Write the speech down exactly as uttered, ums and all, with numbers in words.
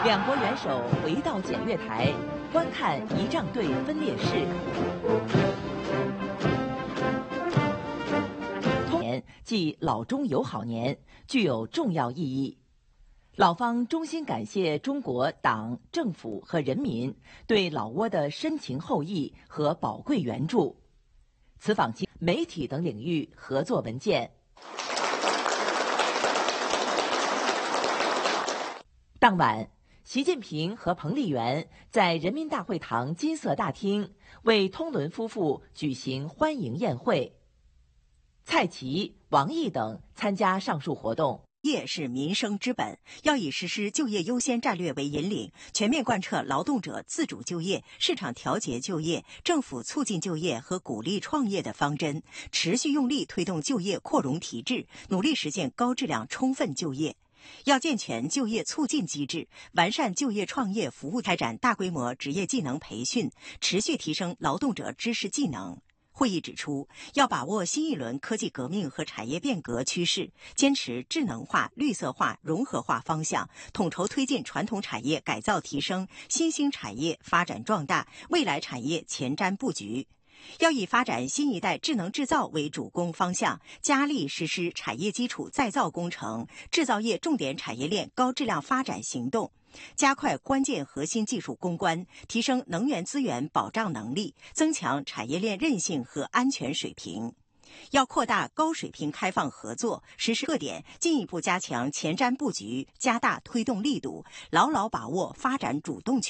两国元首回到检阅台，观看仪仗队分列式。通年即老中友好年，具有重要意义。老方衷心感谢中国党、政府和人民对老挝的深情厚谊和宝贵援助。此访期媒体等领域合作文件。当晚，习近平和彭丽媛在人民大会堂金色大厅为通伦夫妇举行欢迎宴会。蔡奇、王毅等参加上述活动。 就业是民生之本，要以实施就业优先战略为引领，全面贯彻劳动者自主就业、市场调节就业、政府促进就业和鼓励创业的方针，持续用力推动就业扩容提质，努力实现高质量充分就业。要健全就业促进机制，完善就业创业服务，开展大规模职业技能培训，持续提升劳动者知识技能。会议指出，要把握新一轮科技革命和产业变革趋势，坚持智能化、绿色化、融合化方向，统筹推进传统产业改造提升、新兴产业发展壮大、未来产业前瞻布局。要以发展新一代智能制造为主攻方向，加力实施产业基础再造工程、制造业重点产业链高质量发展行动，加快关键核心技术攻关，提升能源资源保障能力，增强产业链韧性和安全水平。要扩大高水平开放合作，实施特点，进一步加强前瞻布局，加大推动力度，牢牢把握发展主动权。